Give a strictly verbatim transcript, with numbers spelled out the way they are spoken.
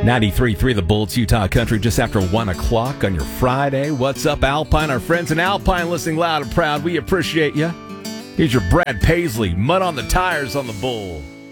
ninety-three point three The Bulls, Utah Country, just after one o'clock on your Friday. What's up, Alpine? Our friends in Alpine listening loud and proud. We appreciate you. Here's your Brad Paisley, Mud on the Tires on the Bull.